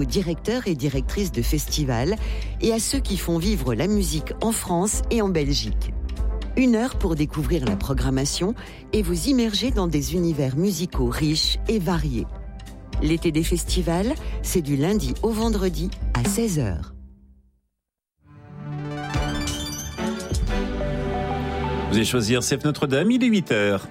aux directeurs et directrices de festivals et à ceux qui font vivre la musique en France et en Belgique. 1 heure pour découvrir la programmation et vous immerger dans des univers musicaux riches et variés. L'été des festivals, c'est du lundi au vendredi à 16h. Vous allez choisir RCF Notre-Dame, il est 8h.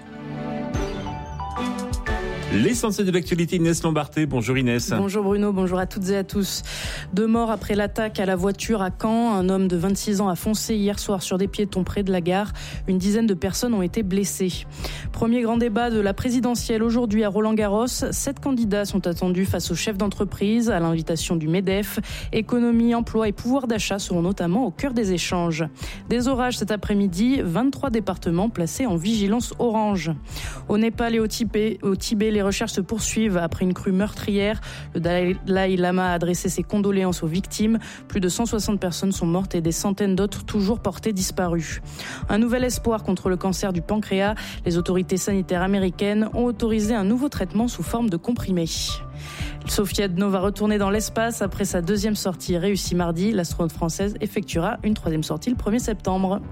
L'essentiel de l'actualité, Inès Lombarté. Bonjour Inès. Bonjour Bruno, bonjour à toutes et à tous. 2 morts après l'attaque à la voiture à Caen. Un homme de 26 ans a foncé hier soir sur des piétons près de la gare. Une dizaine de personnes ont été blessées. Premier grand débat de la présidentielle aujourd'hui à Roland-Garros. 7 candidats sont attendus face aux chefs d'entreprise à l'invitation du MEDEF. Économie, emploi et pouvoir d'achat seront notamment au cœur des échanges. Des orages cet après-midi, 23 départements placés en vigilance orange. Au Népal et au Tibet, les recherches se poursuivent après une crue meurtrière. Le Dalai Lama a adressé ses condoléances aux victimes. Plus de 160 personnes sont mortes et des centaines d'autres toujours portées disparues. Un nouvel espoir contre le cancer du pancréas. Les autorités sanitaires américaines ont autorisé un nouveau traitement sous forme de comprimés. Sophie Adno va retourner dans l'espace après sa 2e sortie réussie mardi. L'astronaute française effectuera une 3e sortie le 1er septembre.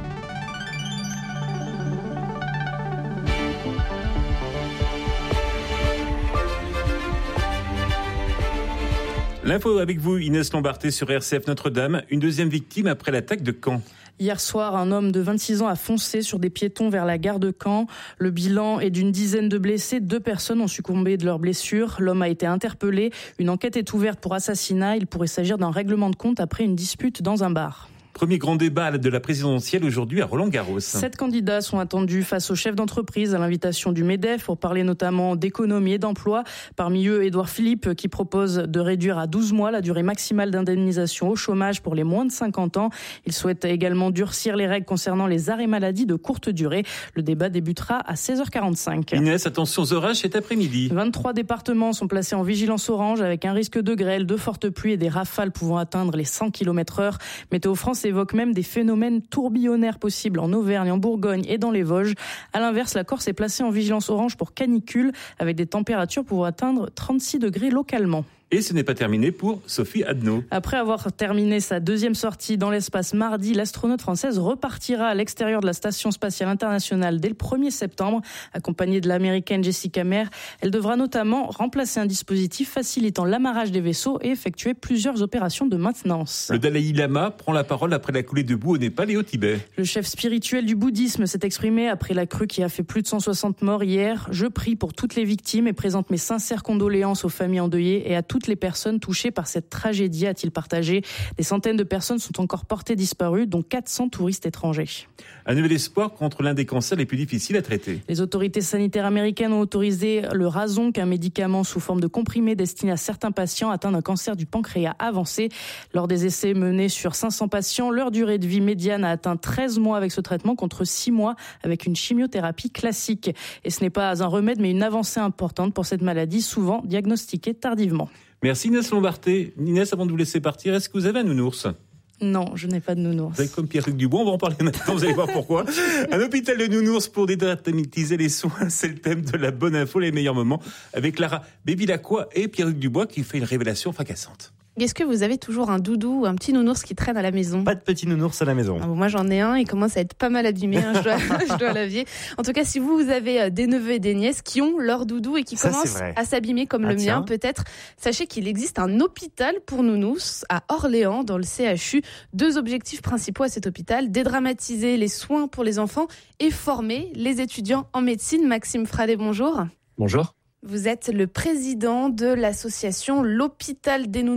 L'info avec vous, Inès Lombarté sur RCF Notre-Dame. Une 2e victime après l'attaque de Caen. Hier soir, un homme de 26 ans a foncé sur des piétons vers la gare de Caen. Le bilan est d'une dizaine de blessés. 2 personnes ont succombé de leurs blessures. L'homme a été interpellé. Une enquête est ouverte pour assassinat. Il pourrait s'agir d'un règlement de compte après une dispute dans un bar. Premier grand débat de la présidentielle aujourd'hui à Roland-Garros. 7 candidats sont attendus face aux chefs d'entreprise à l'invitation du MEDEF pour parler notamment d'économie et d'emploi. Parmi eux, Édouard Philippe qui propose de réduire à 12 mois la durée maximale d'indemnisation au chômage pour les moins de 50 ans. Il souhaite également durcir les règles concernant les arrêts maladie de courte durée. Le débat débutera à 16h45. Inès, attention aux orages cet après-midi. 23 départements sont placés en vigilance orange avec un risque de grêle, de fortes pluies et des rafales pouvant atteindre les 100 km/h. Météo France évoque même des phénomènes tourbillonnaires possibles en Auvergne, en Bourgogne et dans les Vosges. À l'inverse, la Corse est placée en vigilance orange pour canicule avec des températures pouvant atteindre 36 degrés localement. Et ce n'est pas terminé pour Sophie Adno. Après avoir terminé sa 2e sortie dans l'espace mardi, l'astronaute française repartira à l'extérieur de la Station spatiale internationale dès le 1er septembre. Accompagnée de l'américaine Jessica Meir, elle devra notamment remplacer un dispositif facilitant l'amarrage des vaisseaux et effectuer plusieurs opérations de maintenance. Le Dalai Lama prend la parole après la coulée de boue au Népal et au Tibet. Le chef spirituel du bouddhisme s'est exprimé après la crue qui a fait plus de 160 morts hier. Je prie pour toutes les victimes et présente mes sincères condoléances aux familles endeuillées et à toutes les personnes touchées par cette tragédie, a-t-il partagé. Des centaines de personnes sont encore portées disparues, dont 400 touristes étrangers. Un nouvel espoir contre l'un des cancers les plus difficiles à traiter. Les autorités sanitaires américaines ont autorisé le Razonc, un médicament sous forme de comprimé destiné à certains patients atteints d'un cancer du pancréas avancé. Lors des essais menés sur 500 patients, leur durée de vie médiane a atteint 13 mois avec ce traitement contre 6 mois avec une chimiothérapie classique. Et ce n'est pas un remède mais une avancée importante pour cette maladie souvent diagnostiquée tardivement. Merci Inès Lombarté. Inès, avant de vous laisser partir, est-ce que vous avez un nounours ? Non, je n'ai pas de nounours. Vous êtes comme Pierre-Luc Dubois, on va en parler maintenant, vous allez voir pourquoi. Un hôpital de nounours pour dédramatiser les soins, c'est le thème de la bonne info, les meilleurs moments, avec Lara Bévilacqua et Pierre-Luc Dubois qui fait une révélation fracassante. Est-ce que vous avez toujours un doudou ou un petit nounours qui traîne à la maison ? Pas de petit nounours à la maison. Moi j'en ai un, il commence à être pas mal abîmé, je dois l'avouer. En tout cas, si vous avez des neveux et des nièces qui ont leur doudou et qui commencent à s'abîmer comme le mien peut-être, sachez qu'il existe un hôpital pour nounous à Orléans dans le CHU. 2 objectifs principaux à cet hôpital, dédramatiser les soins pour les enfants et former les étudiants en médecine. Maxime Fradet, bonjour. Bonjour. Vous êtes le président de l'association L'Hôpital des Nounous.